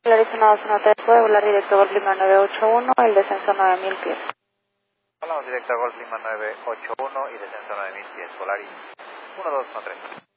Polaris 1213, puede volar directo Golf Lima 981, el descenso 9000 pies. Volamos directo a Golf Lima 981 y descenso 9000 pies, Polaris 1213.